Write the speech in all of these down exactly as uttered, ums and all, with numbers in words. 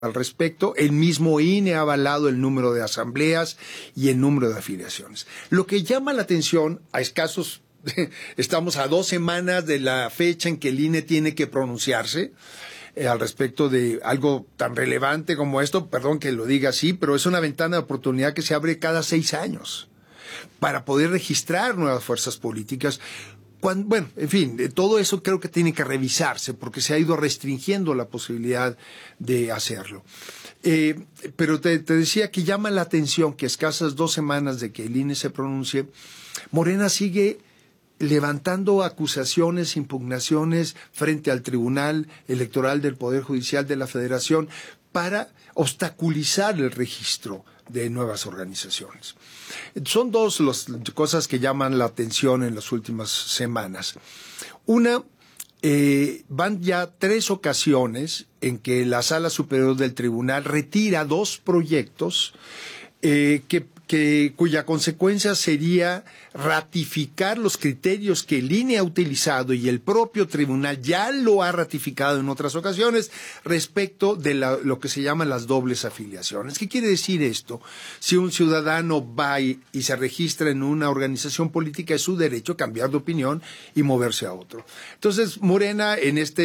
al respecto. El mismo I N E ha avalado el número de asambleas y el número de afiliaciones. Lo que llama la atención a escasos, estamos a dos semanas de la fecha en que el I N E tiene que pronunciarse eh, al respecto de algo tan relevante como esto, perdón que lo diga así, pero es una ventana de oportunidad que se abre cada seis años para poder registrar nuevas fuerzas políticas. Cuando, bueno, en fin, todo eso creo que tiene que revisarse porque se ha ido restringiendo la posibilidad de hacerlo. Eh, pero te, te decía que llama la atención que a escasas dos semanas de que el I N E se pronuncie, Morena sigue levantando acusaciones, impugnaciones frente al Tribunal Electoral del Poder Judicial de la Federación para obstaculizar el registro de nuevas organizaciones. Son dos las cosas que llaman la atención en las últimas semanas. Una, eh, van ya tres ocasiones en que la Sala Superior del Tribunal retira dos proyectos eh, que Que, cuya consecuencia sería ratificar los criterios que el I N E ha utilizado y el propio tribunal ya lo ha ratificado en otras ocasiones respecto de la, lo que se llaman las dobles afiliaciones. ¿Qué quiere decir esto? Si un ciudadano va y, y se registra en una organización política, es su derecho cambiar de opinión y moverse a otro. Entonces, Morena, en esta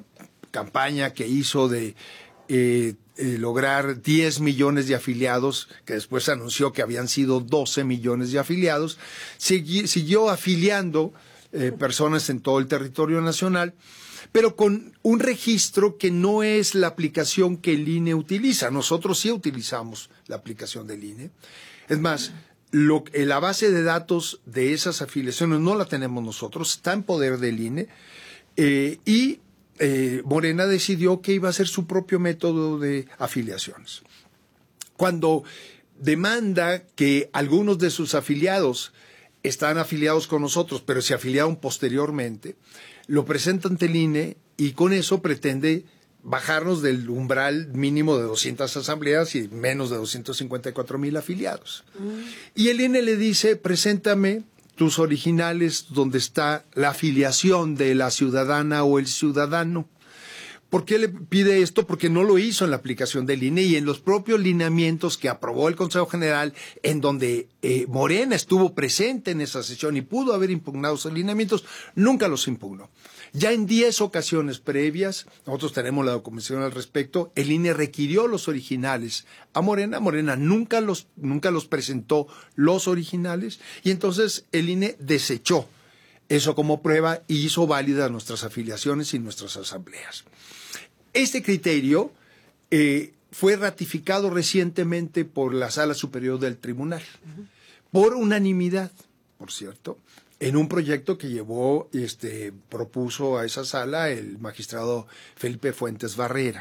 campaña que hizo de eh, Eh, lograr diez millones de afiliados, que después anunció que habían sido doce millones de afiliados, segui, siguió afiliando eh, personas en todo el territorio nacional, pero con un registro que no es la aplicación que el I N E utiliza. Nosotros sí utilizamos la aplicación del I N E. Es más, lo, la base de datos de esas afiliaciones no la tenemos nosotros, está en poder del I N E, eh, y Eh, Morena decidió que iba a ser su propio método de afiliaciones. Cuando demanda que algunos de sus afiliados están afiliados con nosotros, pero se afiliaron posteriormente, lo presenta ante el I N E y con eso pretende bajarnos del umbral mínimo de doscientas asambleas y menos de doscientos cincuenta y cuatro mil afiliados. Mm. Y el I N E le dice, preséntame tus originales donde está la afiliación de la ciudadana o el ciudadano. ¿Por qué le pide esto? Porque no lo hizo en la aplicación del I N E y en los propios lineamientos que aprobó el Consejo General, en donde eh, Morena estuvo presente en esa sesión y pudo haber impugnado esos lineamientos, nunca los impugnó. Ya en diez ocasiones previas, nosotros tenemos la documentación al respecto, el I N E requirió los originales a Morena, Morena nunca los, nunca los presentó los originales, y entonces el I N E desechó eso como prueba y hizo válidas nuestras afiliaciones y nuestras asambleas. Este criterio eh, fue ratificado recientemente por la Sala Superior del Tribunal, uh-huh. por unanimidad, por cierto, en un proyecto que llevó, este, propuso a esa sala el magistrado Felipe Fuentes Barrera.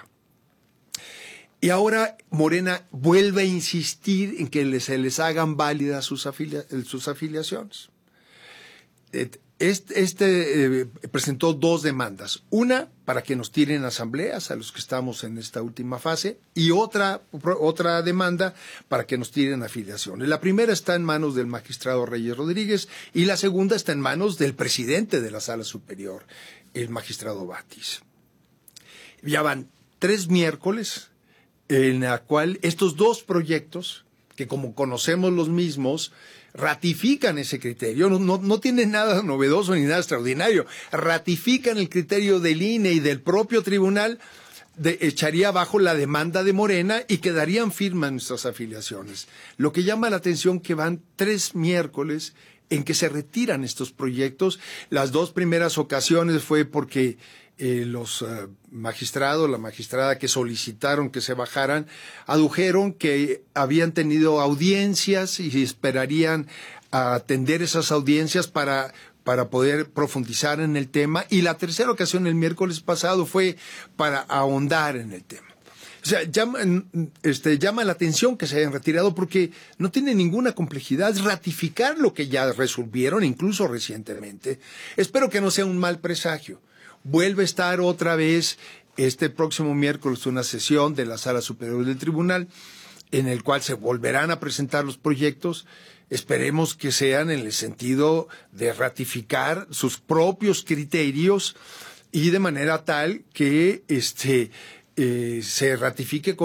Y ahora Morena vuelve a insistir en que les, se les hagan válidas sus, afilia, sus afiliaciones. Este, este eh, presentó dos demandas. Una, para que nos tiren asambleas a los que estamos en esta última fase, y otra, otra demanda para que nos tiren afiliaciones. La primera está en manos del magistrado Reyes Rodríguez y la segunda está en manos del presidente de la Sala Superior, el magistrado Batis. Ya van tres miércoles en la cual estos dos proyectos, que como conocemos los mismos, ratifican ese criterio, no, no, no tienen nada novedoso ni nada extraordinario, ratifican el criterio del I N E y del propio tribunal, de, echaría abajo la demanda de Morena y quedarían firmes nuestras afiliaciones. Lo que llama la atención que van tres miércoles en que se retiran estos proyectos. Las dos primeras ocasiones fue porque eh, los uh, magistrados, la magistrada que solicitaron que se bajaran, adujeron que habían tenido audiencias y esperarían a atender esas audiencias para para poder profundizar en el tema. Y la tercera ocasión, el miércoles pasado, fue para ahondar en el tema. O sea, llama, este, llama la atención que se hayan retirado porque no tiene ninguna complejidad. Es ratificar lo que ya resolvieron, incluso recientemente. Espero que no sea un mal presagio. Vuelve a estar otra vez este próximo miércoles una sesión de la Sala Superior del Tribunal en el cual se volverán a presentar los proyectos. Esperemos que sean en el sentido de ratificar sus propios criterios y de manera tal que este eh, se ratifique con